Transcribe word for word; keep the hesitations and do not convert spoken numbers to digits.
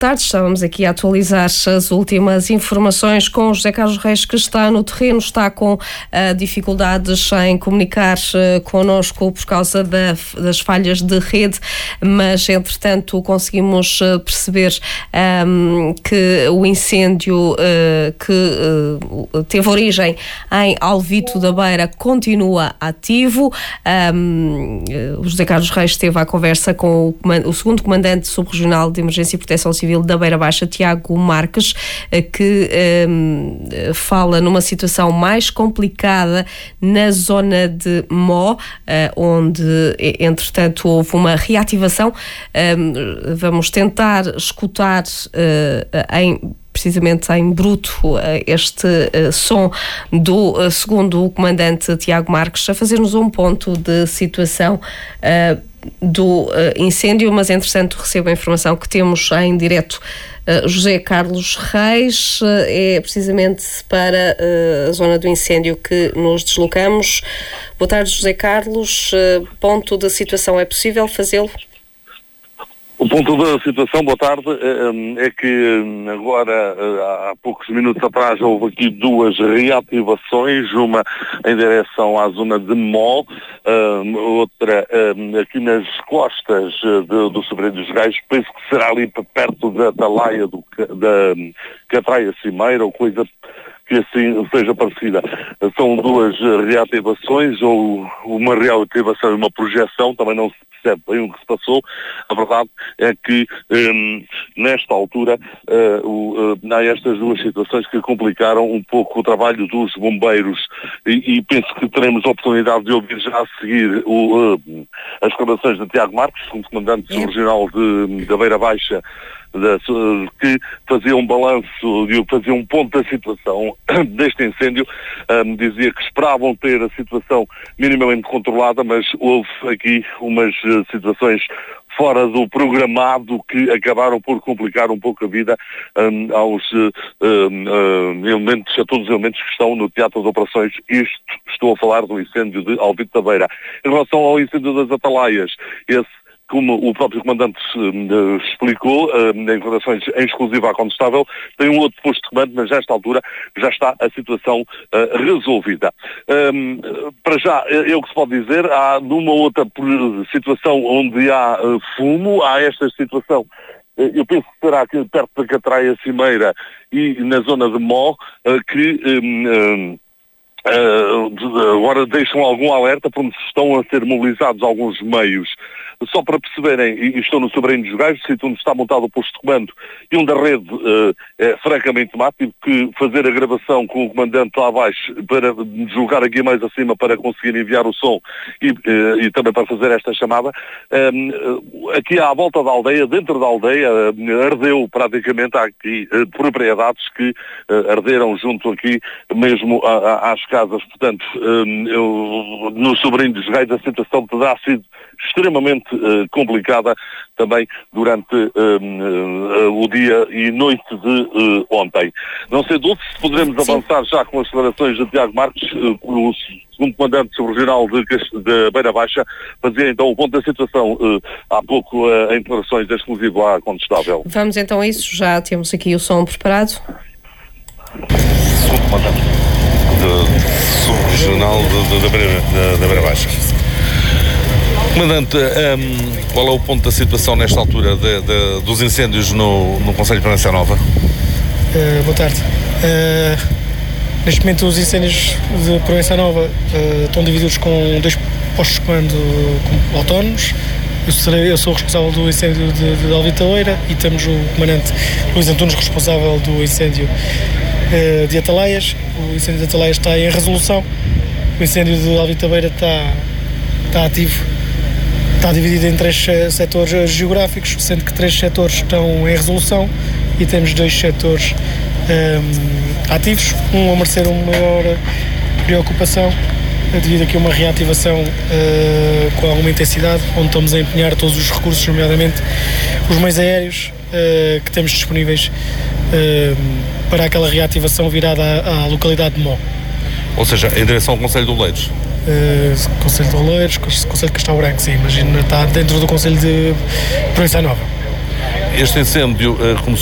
tarde. Estávamos aqui a atualizar as últimas informações com o José Carlos Reis, que está no terreno, está com uh, dificuldades em comunicar uh, connosco por causa da, das falhas de rede, mas entretanto conseguimos uh, perceber um, que o incêndio uh, que uh, teve origem em Alvito da Beira continua ativo. Um, o José Carlos Reis esteve à conversa com o, o segundo comandante subregional de Emergência e Proteção Civil da Beira Baixa, Tiago Marques, que um, fala numa situação mais complicada na zona de Mó, uh, onde, entretanto, houve uma reativação. Um, vamos tentar escutar uh, em precisamente em bruto este uh, som do uh, segundo o comandante Tiago Marques, a fazer-nos um ponto de situação uh, do uh, incêndio, mas entretanto recebo a informação que temos em direto uh, José Carlos Reis. Uh, é precisamente para uh, a zona do incêndio que nos deslocamos. Boa tarde, José Carlos. Uh, ponto de situação, é possível fazê-lo? O ponto da situação, boa tarde, é que agora, há poucos minutos atrás, houve aqui duas reativações, uma em direção à zona de Mó, outra aqui nas costas do Sobreiro dos Gajos, penso que será ali perto da Atalaia do, da Catraia Cimeira, ou coisa que assim seja parecida. São duas reativações, ou uma reativação e uma projeção, também não se percebe bem o que se passou. A verdade é que um, nesta altura uh, uh, há estas duas situações que complicaram um pouco o trabalho dos bombeiros, e, e penso que teremos a oportunidade de ouvir já a seguir o, uh, as declarações de Tiago Marques, como comandante regional de, da Beira Baixa, Da, que fazia um balanço, fazia um ponto da situação deste incêndio. Um, dizia que esperavam ter a situação minimamente controlada, mas houve aqui umas uh, situações fora do programado que acabaram por complicar um pouco a vida um, aos uh, um, elementos, a todos os elementos que estão no teatro de operações. Isto, estou a falar do incêndio de Alvito da Beira. Em relação ao incêndio das Atalaias, esse, como o próprio comandante uh, explicou, uh, em declarações em exclusiva à Condestável, tem um outro posto de comando, mas nesta altura já está a situação uh, resolvida. Um, para já, é o que se pode dizer. Há numa outra situação onde há uh, fumo, há esta situação. Uh, eu penso que será aqui perto da Catraia Cimeira e na zona de Mó, uh, que um, um, uh, agora deixam algum alerta, porque estão a ser mobilizados alguns meios. Só para perceberem, e estou no Sobreiro dos Gajos, sítio onde está montado o posto de comando e onde a rede uh, é francamente má. Tive que fazer a gravação com o comandante lá abaixo para jogar aqui mais acima para conseguir enviar o som e, uh, e também para fazer esta chamada. Um, aqui à volta da aldeia, dentro da aldeia, uh, ardeu praticamente, há aqui uh, propriedades que uh, arderam junto aqui mesmo a, a, às casas. Portanto, um, eu, no Sobreiro dos Gajos a situação terá sido extremamente uh, complicada também durante uh, uh, o dia e noite de uh, ontem. Não sei, Dulce, se poderemos Sim. avançar já com as declarações de Tiago Marques, uh, o segundo comandante subregional de, de Beira Baixa, fazia então o ponto da situação uh, há pouco uh, em declarações exclusivo à Condestável. Vamos então a isso, já temos aqui o som preparado. Segundo comandante subregional da Beira, da, da Beira Baixa. Comandante, um, qual é o ponto da situação nesta altura de, de, dos incêndios no, no Concelho de Proença Nova? Uh, boa tarde. Uh, neste momento os incêndios de Proença Nova uh, estão divididos com dois postos de comando autónomos. Eu, serei, eu sou o responsável do incêndio de, de Alvito da Beira e temos o comandante Luís Antunes, responsável do incêndio uh, de Atalaias. O incêndio de Atalaias está em resolução. O incêndio de Alvito da Beira está, está ativo. Está dividido em três setores geográficos, sendo que três setores estão em resolução e temos dois setores um, ativos, um a merecer uma maior preocupação devido aqui a uma reativação uh, com alguma intensidade, onde estamos a empenhar todos os recursos, nomeadamente os meios aéreos uh, que temos disponíveis uh, para aquela reativação virada à, à localidade de Mó. Ou seja, em direção ao Concelho de Oleiros? Uh, Concelho de Oleiros, Concelho de Castelo Branco, sim, imagina, está dentro do Concelho de Proença Nova. este incêndio uh, começou